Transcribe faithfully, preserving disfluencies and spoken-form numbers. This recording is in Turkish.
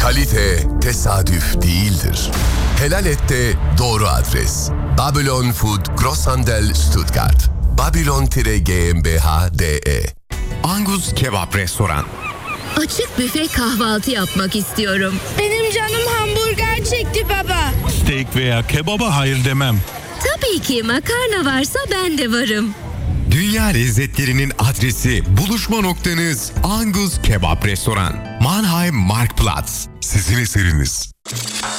Kalite tesadüf değildir. Helal Et'te doğru adres. Babylon Food Grosshandel Stuttgart. Babylon GmbH D E. Angus Kebap Restoran. Açık büfe kahvaltı yapmak istiyorum. Benim canım hamburger çekti baba. Steak veya kebaba hayır demem. Tabii ki makarna varsa ben de varım. Dünya lezzetlerinin adresi, buluşma noktanız Angus Kebap Restoran. Mannheim Marktplatz. Sizin eseriniz.